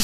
y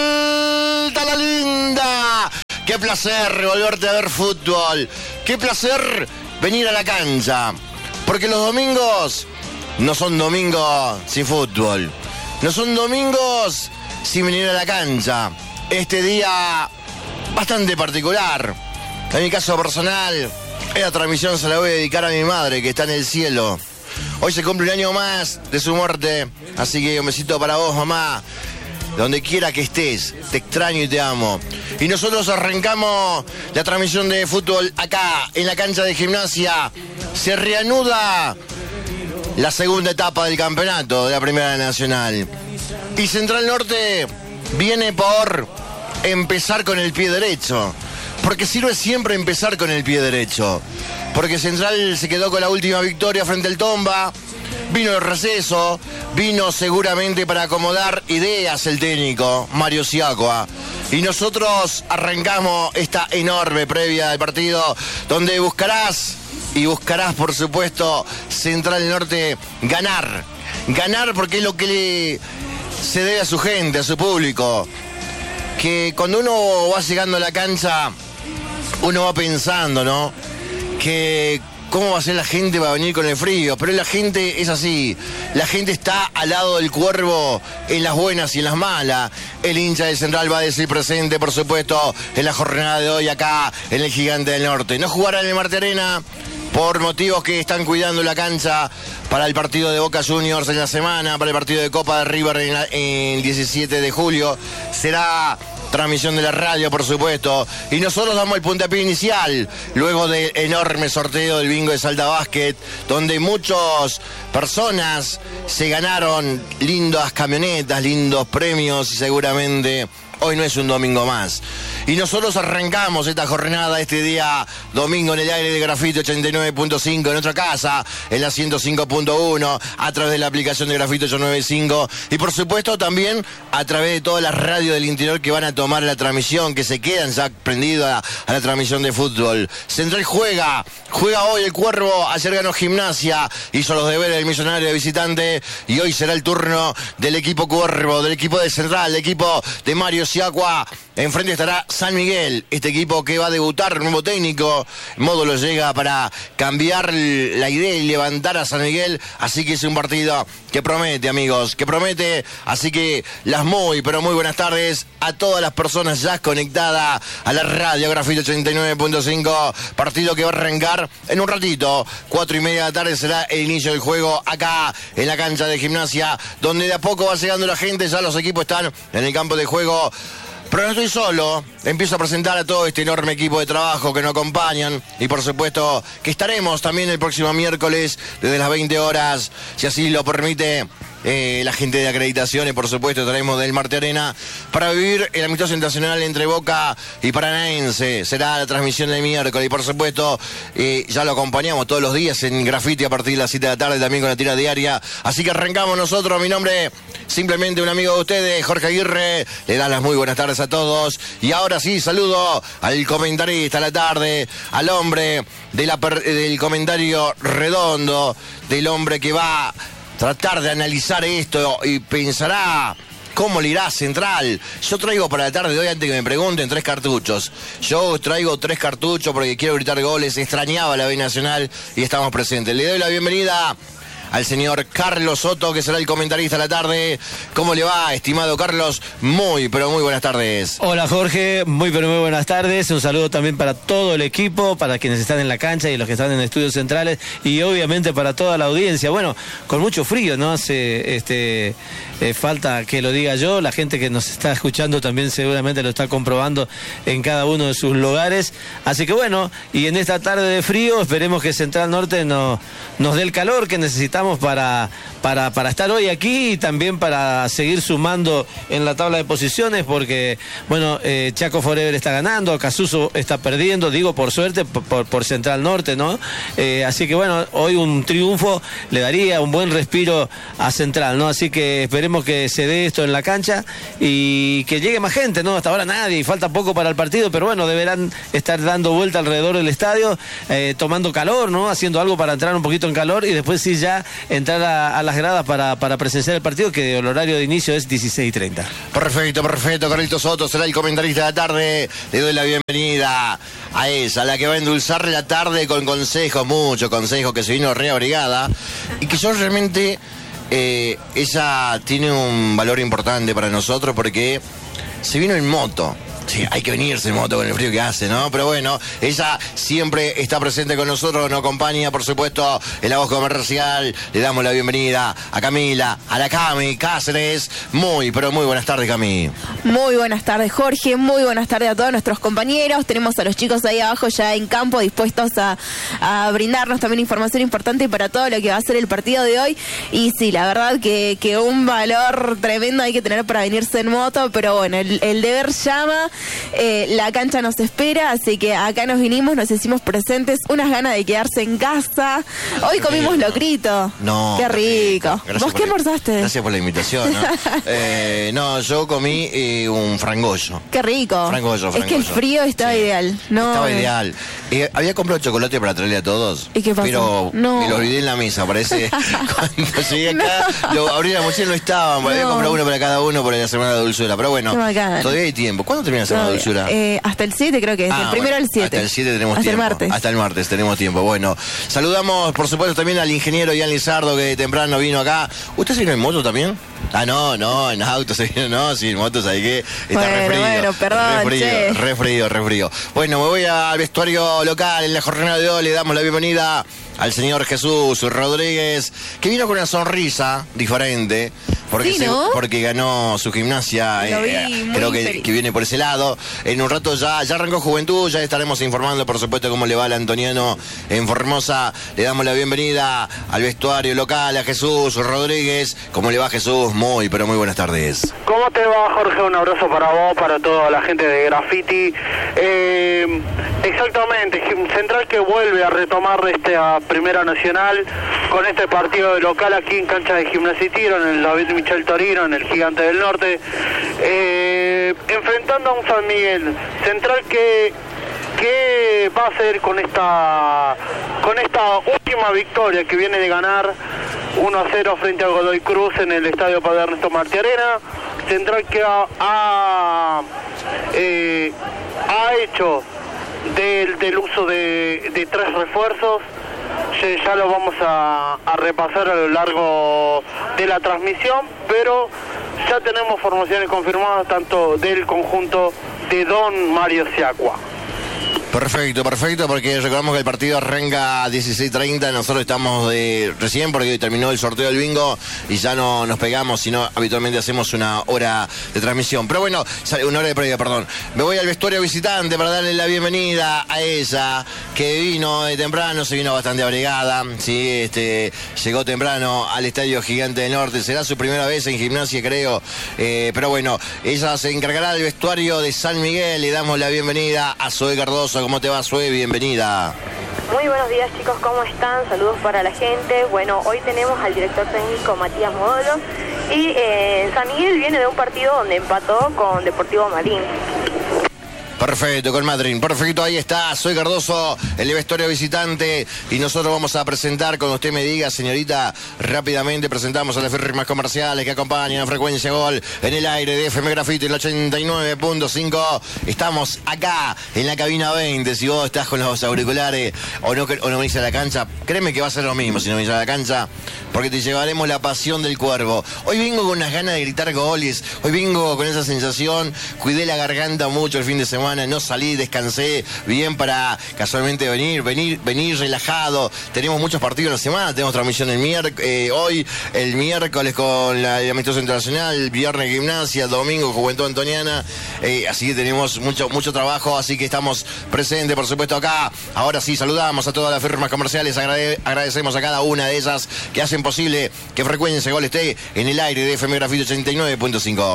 salta la linda. Qué placer volverte a ver fútbol. Qué placer venir a la cancha. Porque los domingos no son domingos sin fútbol. No son domingos sin venir a la cancha. Este día bastante particular. En mi caso personal, esta transmisión se la voy a dedicar a mi madre que está en el cielo. Hoy se cumple un año más de su muerte. Así que un besito para vos, mamá. Donde quiera que estés, te extraño y te amo. Y nosotros arrancamos la transmisión de fútbol acá, en la cancha de Gimnasia. Se reanuda la segunda etapa del campeonato de la Primera Nacional. Y Central Norte viene por empezar con el pie derecho. Porque sirve siempre empezar con el pie derecho. Porque Central se quedó con la última victoria frente al Tomba. Vino el receso, vino seguramente para acomodar ideas el técnico, Mario Siacua. Y nosotros arrancamos esta enorme previa del partido, donde buscarás por supuesto Central Norte ganar. Ganar porque es lo que se debe a su gente, a su público. Que cuando uno va llegando a la cancha, uno va pensando, ¿no? Que cómo va a ser la gente para venir con el frío, pero la gente es así, la gente está al lado del Cuervo en las buenas y en las malas. El hincha de Central va a decir presente, por supuesto, en la jornada de hoy acá en el Gigante del Norte. No jugará en el Marte Arena por motivos que están cuidando la cancha para el partido de Boca Juniors en la semana, para el partido de Copa de River en el 17 de julio. Será transmisión de la radio, por supuesto. Y nosotros damos el puntapié inicial, luego del enorme sorteo del bingo de Salta Basket, donde muchas personas se ganaron lindas camionetas, lindos premios, y seguramente hoy no es un domingo más. Y nosotros arrancamos esta jornada, este día domingo, en el aire de Grafito 89.5 en nuestra casa, en la 105.1, a través de la aplicación de Grafito 895, y por supuesto también a través de todas las radios del interior que van a tomar la transmisión, que se quedan ya prendidos a la transmisión de fútbol. Central juega hoy el Cuervo, ayer ganó Gimnasia, hizo los deberes del Millonario de visitante, y hoy será el turno del equipo Cuervo, del equipo de Central, del equipo de Mario Siacua. Enfrente estará San Miguel, este equipo que va a debutar, nuevo técnico. Módulo llega para cambiar la idea y levantar a San Miguel, así que es un partido que promete, amigos, que promete. Así que las muy, pero muy buenas tardes a todas las personas ya conectadas a la radio Grafito 89.5, partido que va a arrancar en un ratito, 4:30 de la tarde será el inicio del juego acá en la cancha de Gimnasia, donde de a poco va llegando la gente, ya los equipos están en el campo de juego. Pero no estoy solo, empiezo a presentar a todo este enorme equipo de trabajo que nos acompañan, y por supuesto que estaremos también el próximo miércoles desde las 20 horas, si así lo permite la gente de acreditaciones, por supuesto, estaremos del Marte Arena para vivir el amistoso internacional entre Boca y Paranaense. Será la transmisión del miércoles y por supuesto ya lo acompañamos todos los días en Graffiti a partir de las 7 de la tarde, también con la tira diaria. Así que arrancamos nosotros. Mi nombre, simplemente un amigo de ustedes, Jorge Aguirre, le da las muy buenas tardes a todos. Y ahora sí, saludo al comentarista a la tarde, al hombre del comentario redondo, del hombre que va a tratar de analizar esto y pensará cómo le irá a Central. Yo traigo para la tarde de hoy, antes que me pregunten, 3 cartuchos. Yo traigo 3 cartuchos porque quiero gritar goles. Extrañaba la B Nacional y estamos presentes. Le doy la bienvenida al señor Carlos Soto, que será el comentarista de la tarde. ¿Cómo le va, estimado Carlos? Muy, pero muy buenas tardes. Hola, Jorge, muy, pero muy buenas tardes. Un saludo también para todo el equipo, para quienes están en la cancha y los que están en estudios centrales, y obviamente para toda la audiencia. Bueno, con mucho frío, ¿no? Hace falta que lo diga yo. La gente que nos está escuchando también seguramente lo está comprobando en cada uno de sus lugares. Así que bueno, y en esta tarde de frío esperemos que Central Norte nos dé el calor que necesitamos para estar hoy aquí, y también para seguir sumando en la tabla de posiciones, porque bueno, Chaco Forever está ganando, Casuso está perdiendo, digo por suerte por Central Norte, ¿no? Así que bueno, hoy un triunfo le daría un buen respiro a Central, ¿no? Así que esperemos que se dé esto en la cancha y que llegue más gente, ¿no? Hasta ahora nadie, y falta poco para el partido, pero bueno, deberán estar dando vuelta alrededor del estadio, tomando calor, ¿no? Haciendo algo para entrar un poquito en calor, y después sí ya entrar a las gradas para presenciar el partido, que el horario de inicio es 16:30. Perfecto, Carlitos Soto será el comentarista de la tarde. Le doy la bienvenida a ella, la que va a endulzar la tarde con consejos, muchos consejos, que se vino reabrigada y que yo realmente, ella tiene un valor importante para nosotros porque se vino en moto. Sí, hay que venirse en moto con el frío que hace, ¿no? Pero bueno, ella siempre está presente con nosotros, nos acompaña, por supuesto, en la voz comercial. Le damos la bienvenida a Camila, a la Cami Cáceres. Pero muy buenas tardes, Cami. Muy buenas tardes, Jorge. Muy buenas tardes a todos nuestros compañeros. Tenemos a los chicos ahí abajo ya en campo, dispuestos a brindarnos también información importante para todo lo que va a ser el partido de hoy. Y sí, la verdad que un valor tremendo hay que tener para venirse en moto, pero bueno, el deber llama. La cancha nos espera, así que acá nos vinimos, nos hicimos presentes, unas ganas de quedarse en casa. Hoy comimos locrito. No, qué rico. ¿Vos qué almorzaste? Gracias por la invitación, ¿no? No, yo comí un frangollo. Qué rico. Frangollo. Es que el frío estaba ideal. No, estaba ideal. Había comprado chocolate para traerle a todos. ¿Y qué pasó? Pero me lo olvidé en la mesa, parece. Cuando llegué acá, abrí la mochila, no estaban. Había comprado uno para cada uno por la semana de dulzura. Pero bueno, todavía hay tiempo. ¿Cuándo termina la semana de dulzura? Hasta el 7 creo que es. El primero al 7. Hasta el 7 tenemos hasta tiempo. El martes. Hasta el martes tenemos tiempo. Bueno, saludamos por supuesto también al ingeniero Ian Lizardo, que temprano vino acá. ¿Usted se vino en moto también? No, en auto se vino, no, sí, en moto, ¿sabes qué? Está bueno, perdón, re frío. Bueno, me voy al vestuario local. En la jornada de hoy le damos la bienvenida al señor Jesús Rodríguez, que vino con una sonrisa diferente, porque, sí, ¿no? porque ganó su Gimnasia. Creo que viene por ese lado. En un rato ya arrancó Juventud, ya estaremos informando, por supuesto, cómo le va al Antoniano en Formosa. Le damos la bienvenida al vestuario local, a Jesús Rodríguez. ¿Cómo le va, Jesús? Muy buenas tardes. ¿Cómo te va, Jorge? Un abrazo para vos, para toda la gente de Graffiti. Exactamente, Central que vuelve a retomar esta Primera Nacional con este partido de local aquí en cancha de Gimnasia y Tiro, en el David Michel Torino, en el Gigante del Norte, enfrentando a un San Miguel. Central que va a hacer con esta última victoria que viene de ganar 1-0 frente al Godoy Cruz en el estadio Padre Ernesto Martí Arena. Central que ha hecho del uso de 3 refuerzos. Ya lo vamos a repasar a lo largo de la transmisión, pero ya tenemos formaciones confirmadas tanto del conjunto de Don Mario Siacua. Perfecto, porque recordamos que el partido arranca a 16:30, nosotros estamos recién porque hoy terminó el sorteo del bingo y ya no nos pegamos, sino habitualmente hacemos una hora de transmisión. Pero bueno, una hora de previa, perdón. Me voy al vestuario visitante para darle la bienvenida a ella, que vino de temprano, se vino bastante abrigada, ¿sí? Llegó temprano al Estadio Gigante del Norte, será su primera vez en Gimnasia, creo, pero bueno, ella se encargará del vestuario de San Miguel. Le damos la bienvenida a Zoe Cardoso. ¿Cómo te va, Zoe? Bienvenida. Muy buenos días, chicos, ¿cómo están? Saludos para la gente. Bueno, hoy tenemos al director técnico Matías Modolo y San Miguel viene de un partido donde empató con Deportivo Marín. Perfecto, con Madrid. Perfecto, ahí está. Soy Cardoso, el vestuario visitante. Y nosotros vamos a presentar, cuando usted me diga, señorita, rápidamente presentamos a las firmas comerciales que acompañan a Frecuencia Gol en el aire de FM Graffiti, el 89.5. Estamos acá en la cabina 20. Si vos estás con los auriculares o no venís a la cancha, créeme que va a ser lo mismo si no venís a la cancha, porque te llevaremos la pasión del cuervo. Hoy vengo con unas ganas de gritar goles. Hoy vengo con esa sensación. Cuidé la garganta mucho el fin de semana. No salí, descansé bien para casualmente venir relajado. Tenemos muchos partidos en la semana, tenemos transmisión hoy, el miércoles con la Amistoso Internacional, el viernes Gimnasia, el domingo Juventud Antoniana, así que tenemos mucho trabajo, así que estamos presentes, por supuesto, acá. Ahora sí, saludamos a todas las firmas comerciales, agradecemos a cada una de ellas que hacen posible que Frecuencia Gol esté en el aire de FM Graffiti 89.5.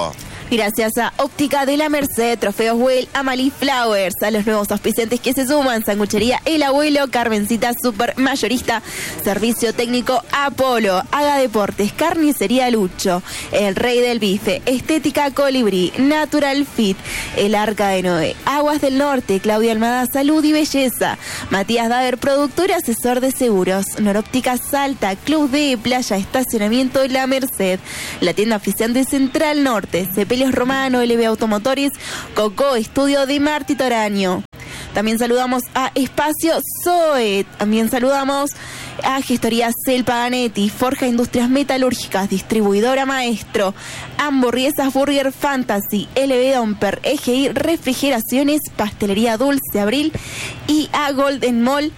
Gracias a Óptica de la Merced, Trofeos Well, Amalí Flowers, a los nuevos auspiciantes que se suman, Sanguchería El Abuelo, Carmencita Super Mayorista, Servicio Técnico Apolo, Haga Deportes, Carnicería Lucho, El Rey del Bife, Estética Colibrí, Natural Fit, El Arca de Noé, Aguas del Norte, Claudia Almada Salud y Belleza, Matías Daver, productor asesor de seguros, Noróptica Salta, Club de Playa, Estacionamiento La Merced, la tienda oficial de Central Norte, Sepelios Romano, LB Automotores, Coco Estudio de Marti Toraño. También saludamos a Espacio Zoe, también saludamos a Gestoría Cel Paganetti, Forja Industrias Metalúrgicas, Distribuidora Maestro, Hamburguesas Burger Fantasy, LB Domper, EGI Refrigeraciones, Pastelería Dulce Abril y a Golden Mall.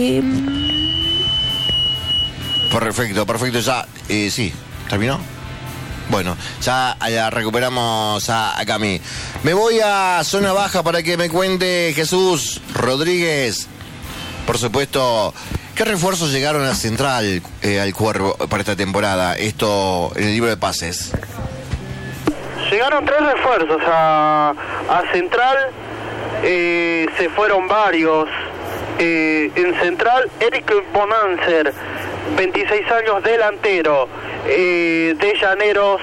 Perfecto, ya, sí, ¿terminó? Bueno, ya recuperamos a Cami. Me voy a zona baja para que me cuente Jesús Rodríguez. Por supuesto, ¿qué refuerzos llegaron a Central al Cuervo para esta temporada? Esto en el libro de pases. Llegaron 3 refuerzos a Central, se fueron varios. En Central, Eric Bonanzer, 26 años, delantero. De Llaneros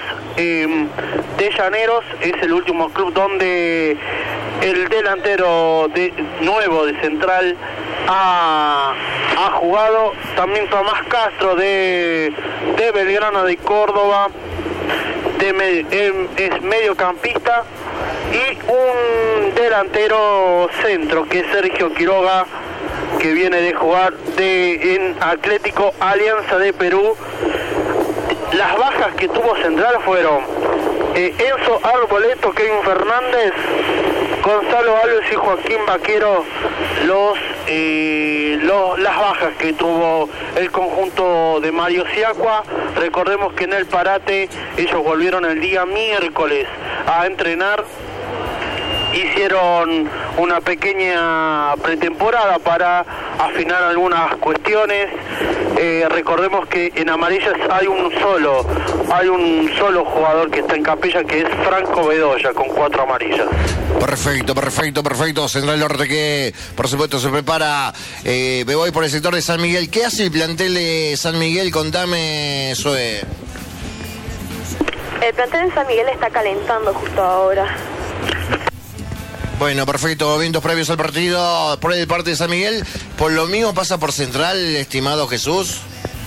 es el último club donde el delantero nuevo de Central ha jugado. También Tomás Castro de Belgrano de Córdoba, es mediocampista, y un delantero centro que es Sergio Quiroga, que viene de jugar en Atlético Alianza de Perú. Las bajas que tuvo Central fueron Enzo Arboleto, Kevin Fernández, Gonzalo Alves y Joaquín Vaquero, las bajas que tuvo el conjunto de Mario Siacua. Recordemos que en el parate ellos volvieron el día miércoles a entrenar. Hicieron una pequeña pretemporada para afinar algunas cuestiones. Recordemos que en amarillas hay un solo jugador que está en Capilla, que es Franco Bedoya, con 4 amarillas. Perfecto. Central Norte, que por supuesto se prepara. Me voy por el sector de San Miguel. ¿Qué hace el plantel de San Miguel? Contame, Zoe. El plantel de San Miguel está calentando justo ahora. Bueno, perfecto. Vientos previos al partido por el parte de San Miguel. Por lo mismo pasa por Central, estimado Jesús.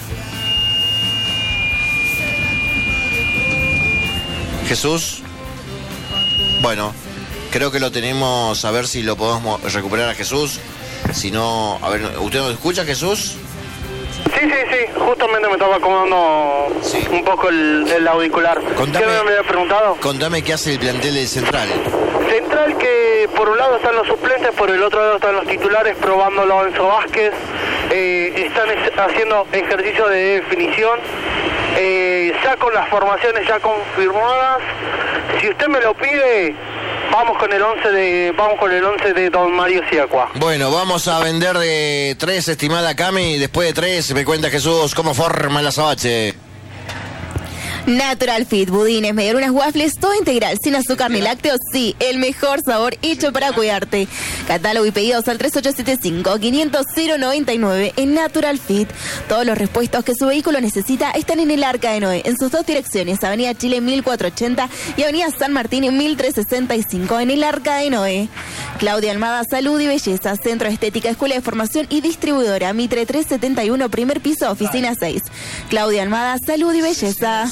Jesús. Bueno, creo que lo tenemos. A ver si lo podemos recuperar a Jesús. Si no, a ver, ¿usted nos escucha, Jesús? Sí. Justamente me estaba acomodando un poco el auricular. Contame, ¿Qué me había preguntado? Contame qué hace el plantel de Central. Central, que por un lado están los suplentes, por el otro lado están los titulares, probándolo a Enzo Vázquez. Están haciendo ejercicio de definición. Ya con las formaciones ya confirmadas. Si usted me lo pide, vamos con el 11 de Don Mario Siacua. Bueno, vamos a vender de 3, estimada Cami. Después de 3, me cuenta Jesús cómo forma el azabache. Natural Fit, budines, medialunas, waffles, todo integral, sin azúcar ni lácteos, sí, el mejor sabor hecho para cuidarte. Catálogo y pedidos al 3875-500-099 en Natural Fit. Todos los repuestos que su vehículo necesita están en el Arca de Noé, en sus 2 direcciones, Avenida Chile 1480 y Avenida San Martín 1365 en el Arca de Noé. Claudia Almada, Salud y Belleza, Centro de Estética, Escuela de Formación y Distribuidora, Mitre 371, primer piso, oficina 6. Claudia Almada, Salud y Belleza.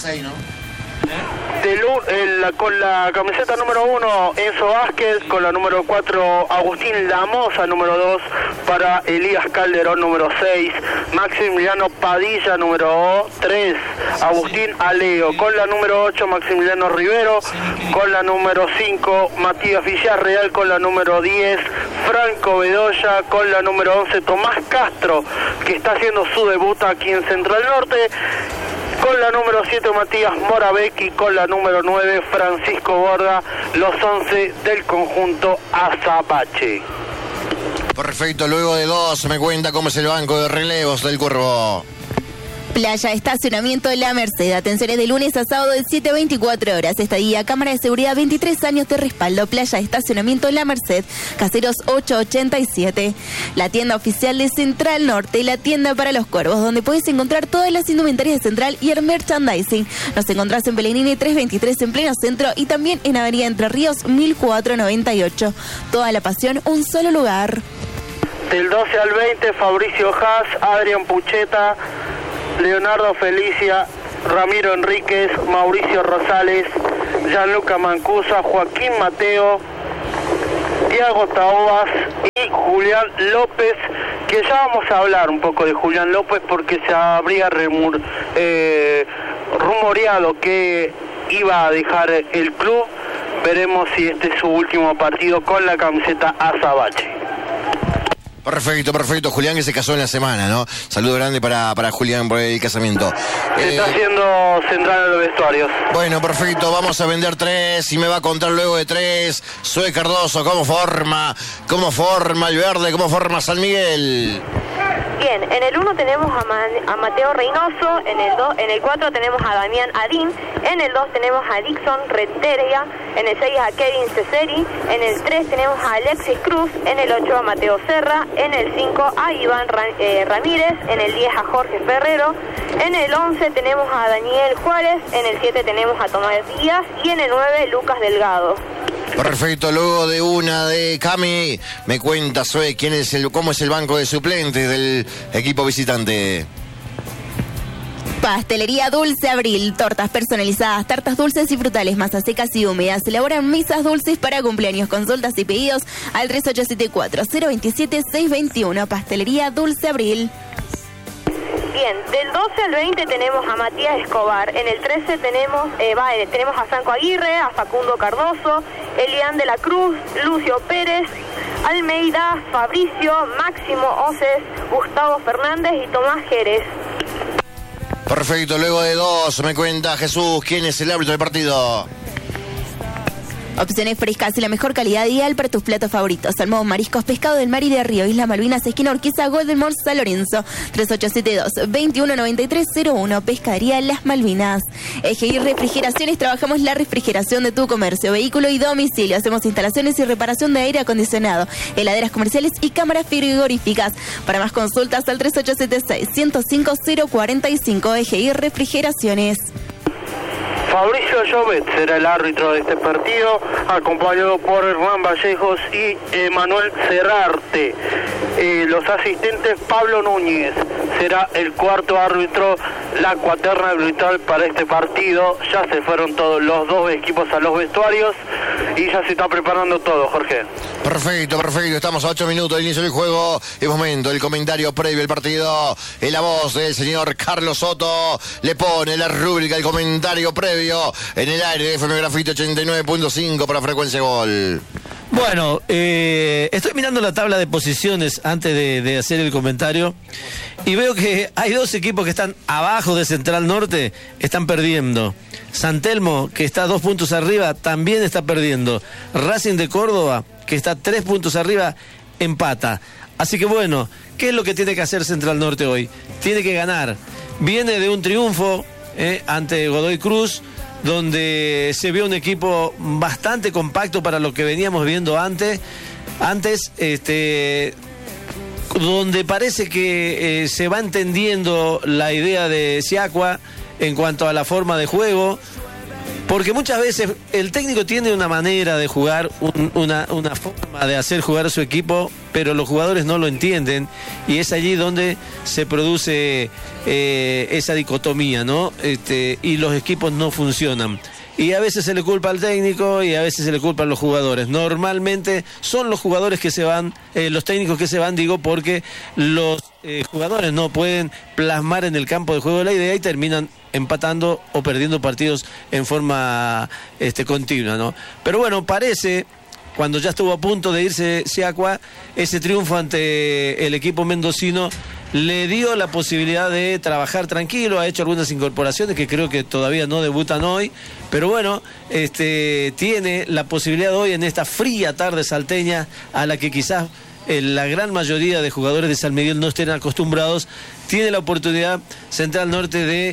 Con la camiseta número 1 Enzo Vázquez, con la número 4 Agustín Lamosa, número 2 para Elías Calderón, número 6 Maximiliano Padilla, número 3 Agustín Aleo, con la número 8 Maximiliano Rivero, con la número 5 Matías Villarreal, con la número 10 Franco Bedoya, con la número 11 Tomás Castro, que está haciendo su debut aquí en Central Norte, con la número 7 Matías Moravecchi, con la número 9 Francisco Borda, los 11 del conjunto Azabache. Perfecto, luego de 2 me cuenta cómo es el banco de relevos del Cuervo. Playa Estacionamiento La Merced. Atenciones de lunes a sábado de 7 a 24 horas. Estadía, cámara de seguridad, 23 años de respaldo. Playa Estacionamiento La Merced. Caseros 887. La tienda oficial de Central Norte. La tienda para los cuervos, donde puedes encontrar todas las indumentarias de Central y el merchandising. Nos encontrás en Pellegrini 323 en pleno centro y también en Avenida Entre Ríos 1498. Toda la pasión, un solo lugar. Del 12 al 20, Fabricio Haas, Adrián Pucheta, Leonardo Felicia, Ramiro Enríquez, Mauricio Rosales, Gianluca Mancusa, Joaquín Mateo, Tiago Taobas y Julián López, que ya vamos a hablar un poco de Julián López porque se habría rumoreado que iba a dejar el club. Veremos si este es su último partido con la camiseta azabache. Perfecto, Julián, que se casó en la semana, ¿no? Saludo grande para Julián por el casamiento. Se está haciendo central en los vestuarios. Bueno, perfecto, vamos a vender 3 y me va a contar luego de 3. Zoe Cardoso, ¿cómo forma el verde, cómo forma San Miguel? Bien, en el 1 tenemos a Mateo Reynoso, en el 4 tenemos a Damián Adín, en el 2 tenemos a Dixon Renteria, en el 6 a Kevin Ceseri, en el 3 tenemos a Alexis Cruz, en el 8 a Mateo Serra, en el 5 a Iván Ramírez, en el 10 a Jorge Ferrero, en el 11 tenemos a Daniel Juárez, en el 7 tenemos a Tomás Díaz y en el 9 Lucas Delgado. Perfecto, luego de una de Cami, me cuenta Zoe cómo es el banco de suplentes del equipo visitante. Pastelería Dulce Abril, tortas personalizadas, tartas dulces y frutales, masas secas y húmedas. Elaboran misas dulces para cumpleaños, consultas y pedidos al 3874-027-621. Pastelería Dulce Abril. Bien, del 12 al 20 tenemos a Matías Escobar, en el 13 tenemos a Franco Aguirre, a Facundo Cardoso, Elian de la Cruz, Lucio Pérez, Almeida, Fabricio, Máximo Oces, Gustavo Fernández y Tomás Jerez. Perfecto, luego de 2 me cuenta Jesús, ¿quién es el árbitro del partido? Opciones frescas y la mejor calidad ideal para tus platos favoritos. Salmón, mariscos, pescado del mar y de río, Islas Malvinas, esquina Urquiza, Golden Mall, San Lorenzo. 3872-219301. Pescadería Las Malvinas. EGI Refrigeraciones, trabajamos la refrigeración de tu comercio, vehículo y domicilio. Hacemos instalaciones y reparación de aire acondicionado, heladeras comerciales y cámaras frigoríficas. Para más consultas al 3876-105045. EGI Refrigeraciones. Fabricio Llobet será el árbitro de este partido, acompañado por Hernán Vallejos y Manuel Cerrarte. Los asistentes, Pablo Núñez será el cuarto árbitro, la cuaterna arbitral para este partido. Ya se fueron todos los dos equipos a los vestuarios y ya se está preparando todo, Jorge. Perfecto, estamos a 8 minutos del inicio del juego. Es momento del comentario previo al partido. En la voz del señor Carlos Soto le pone la rúbrica, el comentario previo en el aire de FM Grafito 89.5 para Frecuencia Gol. Bueno, estoy mirando la tabla de posiciones antes de hacer el comentario y veo que hay 2 equipos que están abajo de Central Norte, están perdiendo. San Telmo, que está 2 puntos arriba, también está perdiendo. Racing de Córdoba, que está 3 puntos arriba, empata. Así que bueno, ¿qué es lo que tiene que hacer Central Norte hoy? Tiene que ganar. Viene de un triunfo ante Godoy Cruz, donde se vio un equipo bastante compacto para lo que veníamos viendo antes, donde parece que se va entendiendo la idea de Siakwa en cuanto a la forma de juego, porque muchas veces el técnico tiene una manera de jugar, una forma de hacer jugar a su equipo, pero los jugadores no lo entienden y es allí donde se produce esa dicotomía, ¿no? Y los equipos no funcionan. Y a veces se le culpa al técnico y a veces se le culpa a los jugadores. Normalmente son los jugadores que se van, los técnicos que se van, porque los jugadores no pueden plasmar en el campo de juego la idea y terminan empatando o perdiendo partidos en forma continua, ¿no? Pero bueno, parece, cuando ya estuvo a punto de irse Siakwa, ese triunfo ante el equipo mendocino le dio la posibilidad de trabajar tranquilo. Ha hecho algunas incorporaciones que creo que todavía no debutan hoy, pero bueno, tiene la posibilidad hoy en esta fría tarde salteña, a la que quizás la gran mayoría de jugadores de San Miguel no estén acostumbrados, tiene la oportunidad Central Norte de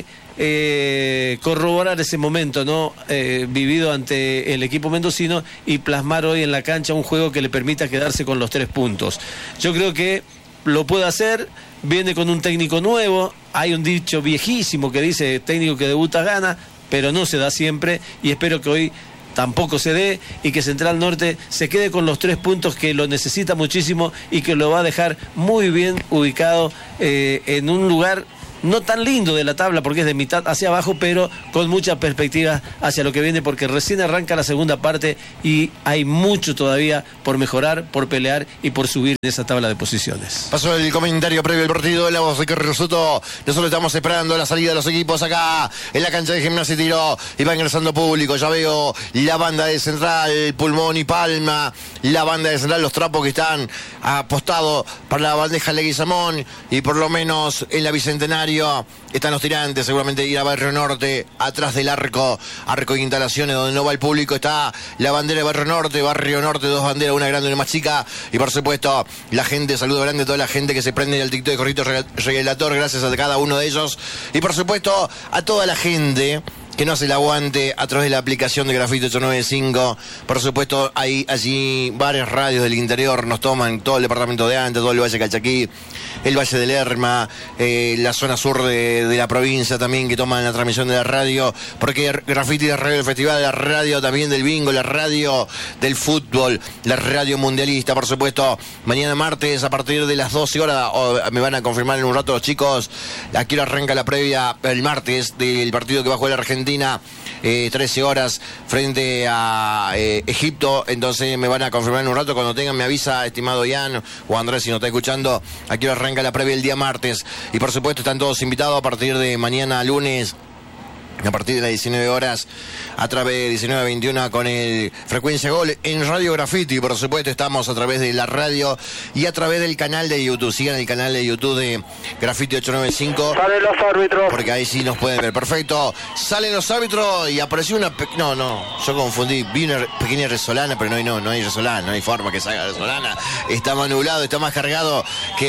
corroborar ese momento, ¿no? Vivido ante el equipo mendocino y plasmar hoy en la cancha un juego que le permita quedarse con los 3 puntos. Yo creo que lo puede hacer, viene con un técnico nuevo, hay un dicho viejísimo que dice técnico que debuta gana, pero no se da siempre, y espero que hoy tampoco se dé y que Central Norte se quede con los 3 puntos, que lo necesita muchísimo y que lo va a dejar muy bien ubicado en un lugar no tan lindo de la tabla porque es de mitad hacia abajo, pero con mucha perspectiva hacia lo que viene, porque recién arranca la segunda parte y hay mucho todavía por mejorar, por pelear y por subir en esa tabla de posiciones. Pasó el comentario previo al partido de la voz de Carlos Soto. Nosotros estamos esperando la salida de los equipos acá en la cancha de Gimnasia y Tiro, y va ingresando público. Ya veo la banda de Central, Pulmón y Palma, la banda de Central, los trapos que están apostados para la bandeja Leguizamón, y por lo menos en la Bicentenario están los tirantes, seguramente ir a Barrio Norte, atrás del arco de instalaciones donde no va el público, está la bandera de Barrio Norte, 2 banderas, una grande y una más chica, y por supuesto la gente, saludo grande a toda la gente que se prende el TikTok de Jorrito Regalator, gracias a cada uno de ellos, y por supuesto a toda la gente que no hace el aguante a través de la aplicación de Grafito 895. Por supuesto, hay allí varias radios del interior, nos toman todo el departamento de Anta, todo el Valle Calchaquí, el Valle del Lerma, la zona sur de la provincia también, que toman la transmisión de la radio, porque Grafiti de Radio del Festival, la radio también del bingo, la radio del fútbol, la radio mundialista, por supuesto. Mañana martes, a partir de las 12 horas, me van a confirmar en un rato los chicos, aquí arranca la previa el martes del partido que va a jugar la Argentina, 13 horas frente a Egipto. Entonces me van a confirmar en un rato, cuando tengan me avisa, estimado Ian o Andrés, si no está escuchando. Aquí arranca la previa el día martes, y por supuesto están todos invitados a partir de mañana lunes, a partir de las 19 horas, a través de 19 a 21 con el Frecuencia Gol en Radio Grafiti. Por supuesto estamos a través de la radio y a través del canal de YouTube. Sigan el canal de YouTube de Grafiti 895. Salen los árbitros. Porque ahí sí nos pueden ver. Perfecto. Salen los árbitros y apareció una... yo confundí. Vi una pequeña resolana, pero no hay resolana. No hay forma que salga resolana. Está más nublado, está más cargado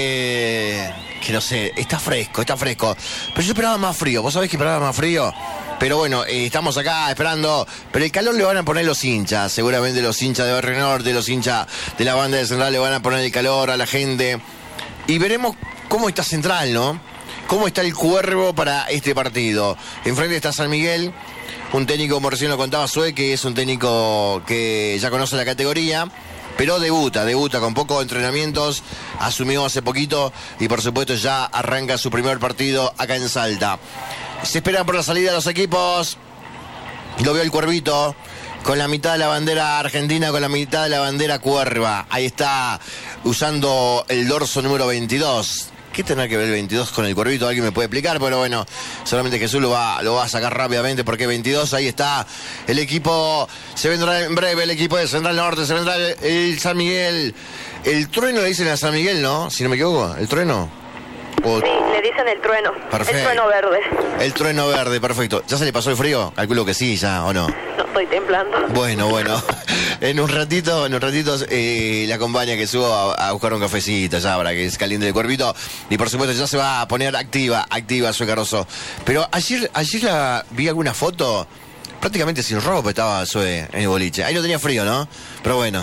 que no sé, está fresco. Pero yo esperaba más frío. ¿Vos sabés que esperaba más frío? Pero bueno, estamos acá esperando. Pero el calor le van a poner los hinchas. Seguramente los hinchas de Barrio Norte, los hinchas de la banda de Central le van a poner el calor a la gente. Y veremos cómo está Central, ¿no? Cómo está el Cuervo para este partido. Enfrente está San Miguel, un técnico, como recién lo contaba Sue, que es un técnico que ya conoce la categoría, pero debuta con pocos entrenamientos, asumió hace poquito y por supuesto ya arranca su primer partido acá en Salta. Se esperan por la salida de los equipos. Lo veo el Cuervito con la mitad de la bandera argentina, con la mitad de la bandera cuerva. Ahí está, usando el dorso número 22. ¿Qué tendrá que ver el 22 con el Cuervito? ¿Alguien me puede explicar? Pero bueno, solamente Jesús lo va a sacar rápidamente, porque 22, ahí está el equipo. Se vendrá en breve el equipo de Central Norte, se vendrá el San Miguel. El trueno le dicen a San Miguel, ¿no? Si no me equivoco, el trueno. Sí, le dicen el trueno. Perfecto. El trueno verde. El trueno verde, perfecto. ¿Ya se le pasó el frío? Calculo que sí, ya, ¿o no? No, estoy temblando. Bueno. En un ratito la acompaña que subo a buscar un cafecito ya para que se caliente el Cuervito. Y por supuesto ya se va a poner activa Sue Caroso. Pero ayer vi alguna foto, prácticamente sin ropa estaba Sue en el boliche. Ahí no tenía frío, ¿no? Pero bueno.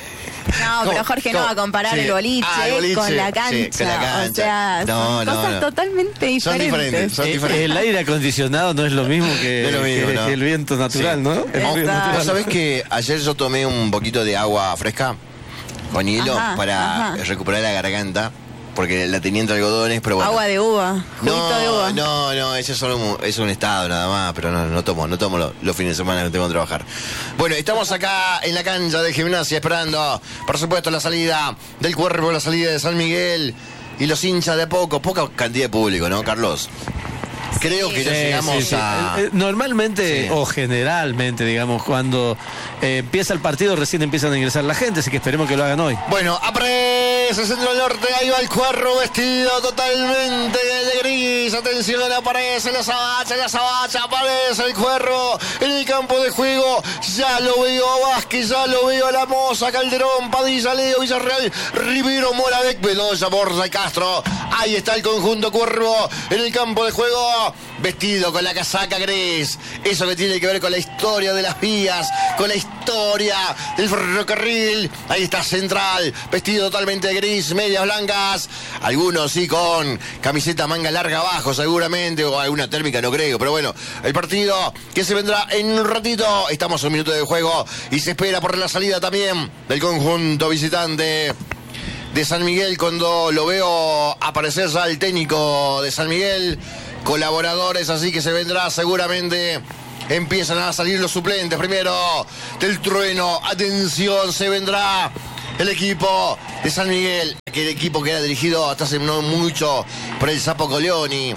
No, pero Jorge no va a comparar el boliche con la cancha. Sí, con la cancha. O sea, son cosas totalmente diferentes. Son diferentes. El aire acondicionado no es lo mismo que el viento natural, ¿no? ¿Vos sabés que ayer yo tomé un poquito de agua fresca con hielo para recuperar la garganta? Porque la tenía entre algodones, pero bueno. Agua de uva, juguito de uva. No, ese es un estado nada más, pero no tomo los fines de semana, no tengo que trabajar. Bueno, estamos acá en la cancha de Gimnasia esperando, por supuesto, la salida del Cuervo, la salida de San Miguel y los hinchas de poca cantidad de público, ¿no, Carlos? Creo que ya llegamos a... Normalmente, o generalmente, digamos, cuando empieza el partido, recién empiezan a ingresar la gente, así que esperemos que lo hagan hoy. Bueno, aparece Central Norte, ahí va el Cuervo vestido totalmente de gris. Gris. Atención, aparece la Sabacha, aparece el Cuervo en el campo de juego. Ya lo veo a Vázquez, ya lo veo a La Moza, Calderón, Padilla, Leo, Villarreal, Rivero, Moravec, Bedoya, Borja y Castro. Ahí está el conjunto Cuervo en el campo de juego, vestido con la casaca gris. Eso que tiene que ver con la historia de las vías, con la historia del ferrocarril. Ahí está Central, vestido totalmente de gris, medias blancas. Algunos sí con camiseta manga larga abajo seguramente, o alguna térmica no creo, pero bueno, el partido que se vendrá en un ratito. Estamos a un minuto de juego y se espera por la salida también del conjunto visitante de San Miguel. Cuando lo veo aparecer ya el técnico de San Miguel, colaboradores, así que se vendrá seguramente. Empiezan a salir los suplentes primero del Trueno. Atención, se vendrá el equipo de San Miguel, aquel equipo que era dirigido hasta hace no mucho por el Sapo Colioni,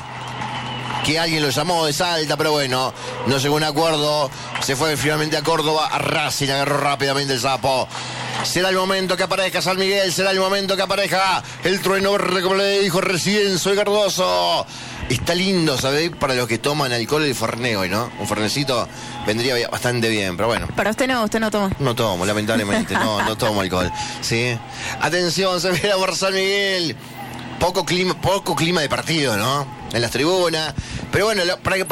que alguien lo llamó de Salta, pero bueno, no llegó a un acuerdo. Se fue finalmente a Córdoba, a Racing, agarró rápidamente el Sapo. Será el momento que aparezca San Miguel, será el momento que aparezca el Trueno Verde, como le dijo recién, soy Cardoso. Está lindo, ¿sabéis? Para los que toman alcohol el Fernet hoy, ¿no? Un Fernecito vendría bastante bien, pero bueno. Para usted no toma. No tomo, lamentablemente, no tomo alcohol, ¿sí? Atención, se viene por San Miguel. Poco clima de partido, ¿no? En las tribunas. Pero bueno, para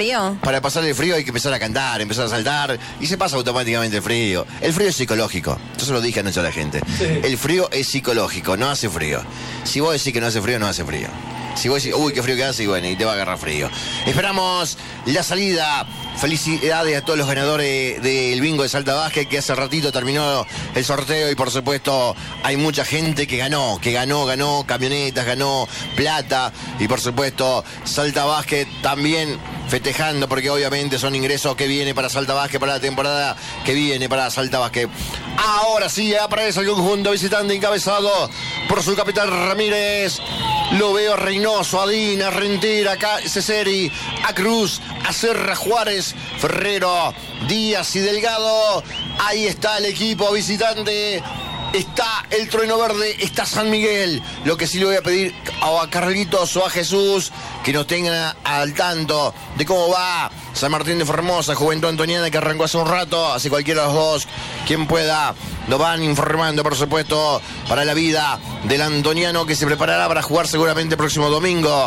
pasar el frío hay que empezar a cantar, empezar a saltar, y se pasa automáticamente el frío. El frío es psicológico. Yo se lo dije anoche a la gente. Sí. El frío es psicológico, no hace frío. Si vos decís que no hace frío, no hace frío. Si vos decís, uy, qué frío que hace, y bueno, y te va a agarrar frío. Esperamos la salida. Felicidades a todos los ganadores del bingo de Salta Vázquez, que hace ratito terminó el sorteo, y por supuesto hay mucha gente que ganó camionetas, ganó plata, y por supuesto Salta Vázquez también festejando, porque obviamente son ingresos que viene para Salta Vázquez para la temporada que viene para Salta Vázquez. Ahora sí aparece el conjunto visitante encabezado por su capitán Ramírez. Lo veo a Reynoso, a Dina, a Rentera, a Ceseri, a Cruz, a Serra, Juárez, Ferrero, Díaz y Delgado. Ahí está el equipo visitante. Está el Trueno Verde, está San Miguel. Lo que sí le voy a pedir a Carlitos o a Jesús que nos tengan al tanto de cómo va San Martín de Formosa, Juventud Antoniana, que arrancó hace un rato. Así cualquiera de los dos, quien pueda, lo van informando, por supuesto, para la vida del antoniano, que se preparará para jugar seguramente el próximo domingo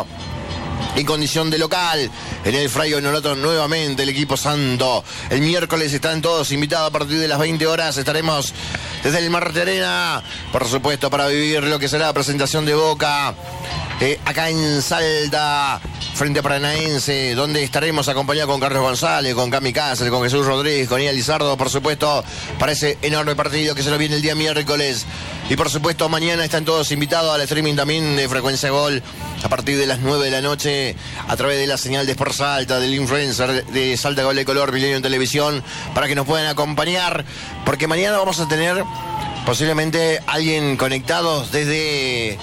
en condición de local en el Fray Honorato nuevamente el equipo santo. El miércoles están todos invitados a partir de las 20 horas. Estaremos desde el Marte Arena, por supuesto, para vivir lo que será la presentación de Boca acá en Salta, frente a Paranaense, donde estaremos acompañados con Carlos González, con Cami Cáceres, con Jesús Rodríguez, con Ian Lizardo, por supuesto, para ese enorme partido que se nos viene el día miércoles. Y por supuesto, mañana están todos invitados al streaming también de Frecuencia Gol a partir de las 9 de la noche a través de la señal de Sport Salta, del influencer de Salta Gol de Color, Milenio en Televisión, para que nos puedan acompañar, porque mañana vamos a tener posiblemente alguien conectado desde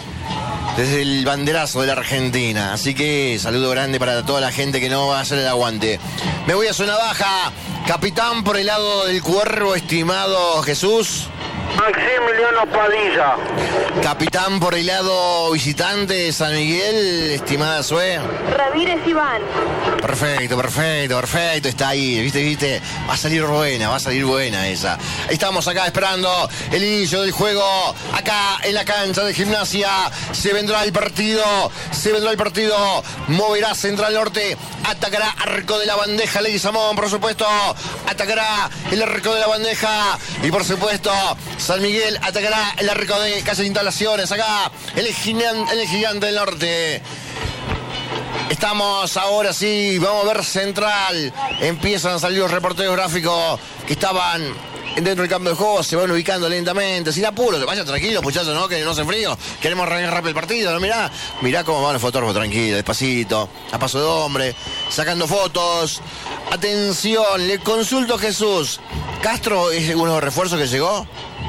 el banderazo de la Argentina. Así que saludo grande para toda la gente que no va a hacer el aguante. Me voy a zona baja. Capitán por el lado del Cuervo, estimado Jesús. Maximiliano Padilla. Capitán por el lado visitante de San Miguel, estimada Sue. Ramírez Iván. Perfecto. Está ahí, viste. Va a salir buena esa. Estamos acá esperando el inicio del juego. Acá en la cancha de Gimnasia. Se vendrá el partido. Moverá Central Norte. Atacará arco de la bandeja Leguizamón, por supuesto. Atacará el arco de la bandeja. Y por supuesto, San Miguel atacará el arco de Casa de Instalaciones. Acá, el gigante del norte. Estamos ahora sí, vamos a ver Central. Empiezan a salir los reporteros gráficos que estaban dentro del campo de juego, se van ubicando lentamente, sin apuro. Vayan tranquilos, muchachos, ¿no? Que no hace frío. Queremos arrancar rápido el partido, ¿no? Mirá cómo van los fotógrafos, tranquilos, despacito, a paso de hombre, sacando fotos. Atención, le consulto a Jesús. ¿Castro es uno de los refuerzos que llegó?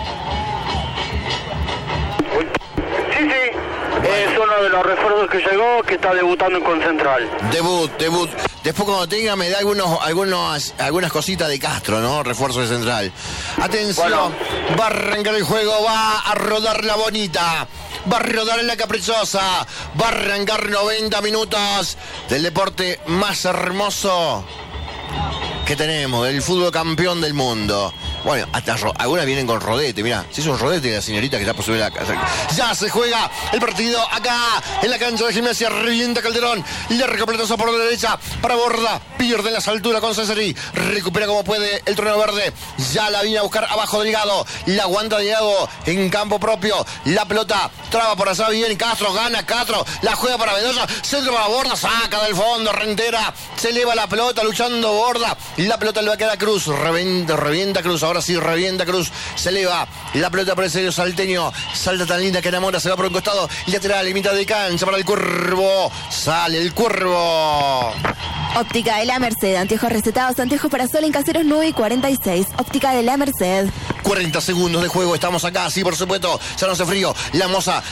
Sí. Es uno de los refuerzos que llegó, que está debutando con Central. Debut. Después cuando tenga me da algunas cositas de Castro, ¿no? Refuerzo de Central. Atención, bueno. Va a arrancar el juego, va a rodar la bonita. Va a rodar en la caprichosa. Va a arrancar 90 minutos del deporte más hermoso que tenemos, el fútbol campeón del mundo. Bueno, hasta algunas vienen con rodete, mirá, si es un rodete de la señorita que está por subir la casa. Ya se juega el partido acá, en la cancha de Gimnasia. Revienta Calderón, larga pelotazo por la derecha, para Borda, pierde en las alturas con Cesari, recupera como puede el torneo verde. Ya la viene a buscar abajo Delgado, la aguanta Delgado en campo propio, la pelota traba por allá, bien Castro, gana Castro, la juega para Mendoza, centro para Borda, saca del fondo, Rentera, se eleva la pelota luchando Borda, la pelota le va a quedar a Cruz, revienta Cruz, ahora sí revienta Cruz, se eleva la pelota por el sello salteño, salta tan linda que enamora, se va por un costado, lateral, mitad de cancha para el Cuervo, sale el Cuervo. Óptica de la Merced, anteojos recetados, anteojos para sol en Caseros 9 y 46. Óptica de la Merced. 40 segundos de juego, estamos acá, sí, por supuesto, ya no hace frío. La Moza